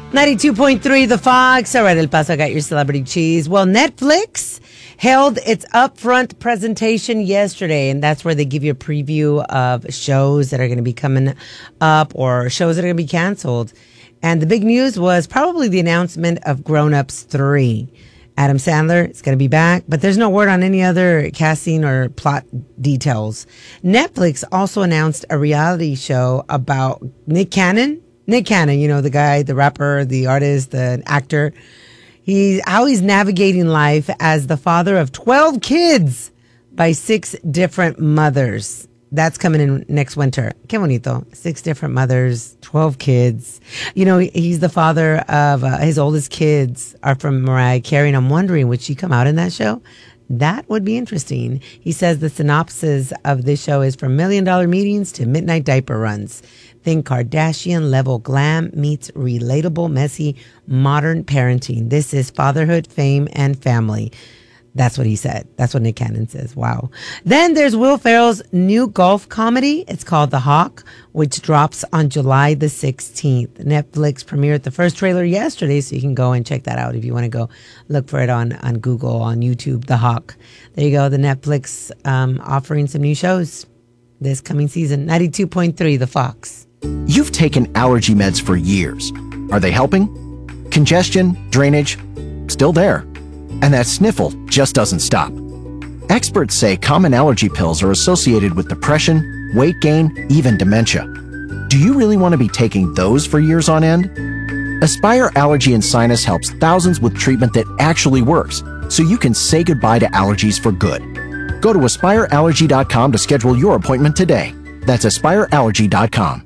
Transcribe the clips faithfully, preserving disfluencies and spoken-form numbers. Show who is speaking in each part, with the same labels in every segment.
Speaker 1: ninety-two point three The Fox. All right, El Paso, I got your celebrity cheese. Well, Netflix held its upfront presentation yesterday, and that's where they give you a preview of shows that are going to be coming up or shows that are going to be canceled. And the big news was probably the announcement of Grown Ups three. Adam Sandler is going to be back, but there's no word on any other casting or plot details. Netflix also announced a reality show about Nick Cannon. Nick Cannon, you know, the guy, the rapper, the artist, the actor. He's how he's navigating life as the father of twelve kids by six different mothers. That's coming in next winter. Que bonito. Six different mothers, twelve kids. You know, he's the father of uh, his oldest kids are from Mariah Carey. And I'm wondering, would she come out in that show? That would be interesting. He says the synopsis of this show is from million dollar meetings to midnight diaper runs. Think Kardashian level glam meets relatable, messy, modern parenting. This is fatherhood, fame, and family. That's what he said. That's what Nick Cannon says. Wow. Then there's Will Ferrell's new golf comedy. It's called The Hawk, which drops on July the sixteenth. Netflix premiered the first trailer yesterday, so you can go and check that out if you want to go look for it on, on Google, on YouTube, The Hawk. There you go. The Netflix um, offering some new shows this coming season. ninety-two point three The Fox.
Speaker 2: You've taken allergy meds for years. Are they helping? Congestion, drainage, still there. And that sniffle just doesn't stop. Experts say common allergy pills are associated with depression, weight gain, even dementia. Do you really want to be taking those for years on end? Aspire Allergy and Sinus helps thousands with treatment that actually works, so you can say goodbye to allergies for good. Go to aspire allergy dot com to schedule your appointment today. That's aspire allergy dot com.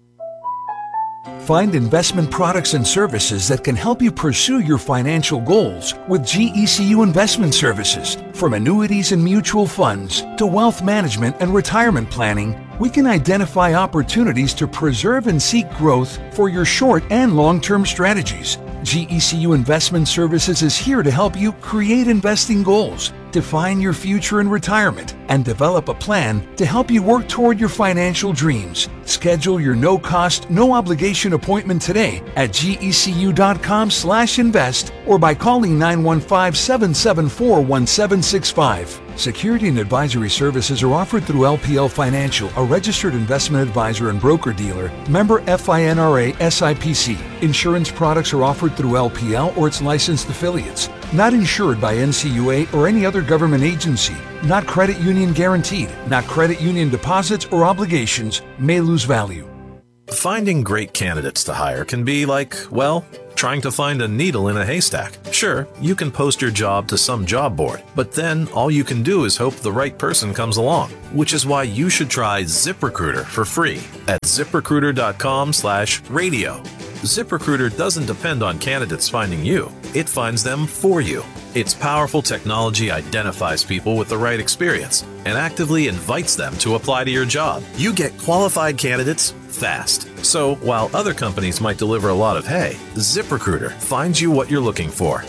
Speaker 3: Find investment products and services that can help you pursue your financial goals with G E C U Investment Services. From annuities and mutual funds to wealth management and retirement planning, we can identify opportunities to preserve and seek growth for your short and long-term strategies. G E C U Investment Services is here to help you create investing goals, define your future in retirement, and develop a plan to help you work toward your financial dreams. Schedule your no-cost, no-obligation appointment today at gecu.com slash invest or by calling nine one five, seven seven four, one seven six five. Security and advisory services are offered through L P L Financial, a registered investment advisor and broker-dealer, member FINRA S I P C. Insurance products are offered through L P L or its licensed affiliates. Not insured by N C U A or any other government agency. Not credit union guaranteed. Not credit union deposits or obligations. May lose value.
Speaker 4: Finding great candidates to hire can be like, well, trying to find a needle in a haystack. Sure, you can post your job to some job board, but then all you can do is hope the right person comes along, which is why you should try ZipRecruiter for free at ZipRecruiter.com slash radio. ZipRecruiter doesn't depend on candidates finding you. It finds them for you. Its powerful technology identifies people with the right experience and actively invites them to apply to your job. You get qualified candidates fast. So while other companies might deliver a lot of hay, ZipRecruiter finds you what you're looking for.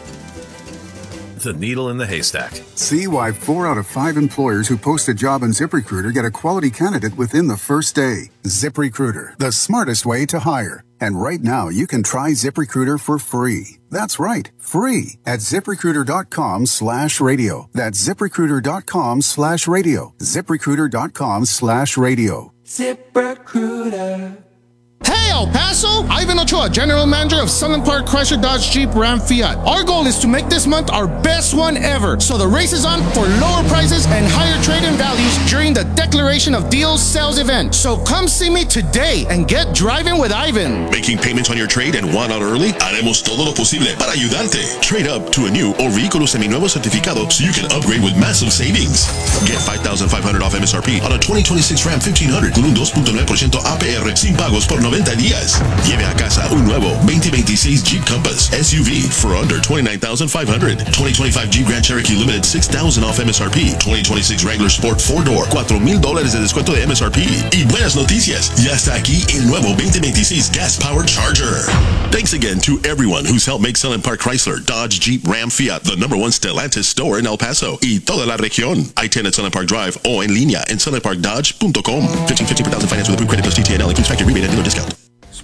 Speaker 4: The needle in the haystack.
Speaker 5: See why four out of five employers who post a job on ZipRecruiter get a quality candidate within the first day. ZipRecruiter, the smartest way to hire. And right now, you can try ZipRecruiter for free. That's right, free at ZipRecruiter.com slash radio. That's ZipRecruiter.com slash radio. ZipRecruiter.com slash radio.
Speaker 6: ZipRecruiter. Hey, El Paso! Ivan Ochoa, General Manager of Sunland Park Chrysler Dodge Jeep Ram Fiat. Our goal is to make this month our best one ever. So the race is on for lower prices and higher trade-in values during the Declaration of Deals sales event. So come see me today and get driving with Ivan.
Speaker 7: Making payments on your trade and want out early? Haremos todo lo posible para ayudarte. Trade up to a new or vehículo seminuevo certificado so you can upgrade with massive savings. Get five thousand five hundred dollars off M S R P on a twenty twenty-six Ram fifteen hundred con un dos punto nueve por ciento A P R sin pagos por noventa días. Lleve a casa un nuevo veinte veintiséis Jeep Compass S U V for under twenty-nine thousand five hundred dollars. twenty twenty-five Jeep Grand Cherokee Limited six thousand dollars off M S R P. twenty twenty-six Wrangler Sport four door cuatro mil dólares de descuento de M S R P. Y buenas noticias, ya está aquí el nuevo veinte veintiséis Gas Powered Charger. Thanks again to everyone who's helped make Sunland Park Chrysler, Dodge, Jeep, Ram, Fiat the number one Stellantis store in El Paso y toda la región. I ten at Sunland Park Drive o en línea en sunland park dodge punto com. fifteen fifty per thousand finance with approved credit plus T T N L includes factory rebate and dealer discount.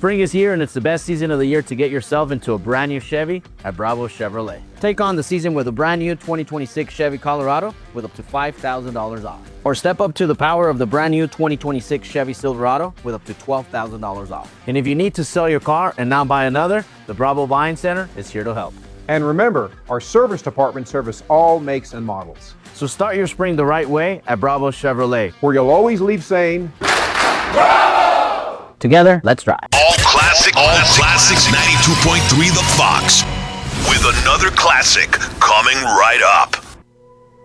Speaker 8: Spring is here and it's the best season of the year to get yourself into a brand new Chevy at Bravo Chevrolet. Take on the season with a brand new twenty twenty-six Chevy Colorado with up to five thousand dollars off. Or step up to the power of the brand new twenty twenty-six Chevy Silverado with up to twelve thousand dollars off. And if you need to sell your car and not buy another, the Bravo Buying Center is here to help.
Speaker 9: And remember, our service department service all makes and models.
Speaker 8: So start your spring the right way at Bravo Chevrolet,
Speaker 9: where you'll always leave saying,
Speaker 8: Bravo! Together, let's drive.
Speaker 10: All classic, all classics ninety-two point three The Fox, with another classic coming right up.